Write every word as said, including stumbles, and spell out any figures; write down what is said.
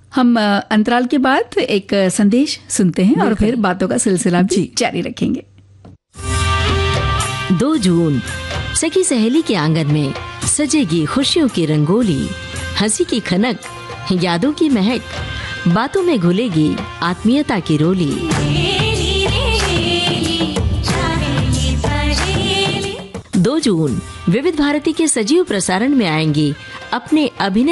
हम अ, अंतराल के बाद एक अ, संदेश सुनते हैं और फिर बातों का सिलसिला भी जी। जारी रखेंगे। दो जून सखी सहेली के आंगन में सजेगी खुशियों की रंगोली, हंसी की खनक, यादों की महक, बातों में घुलेगी आत्मीयता की रोली। दो जून विविध भारती के सजीव प्रसारण में आएंगी अपने अभिनय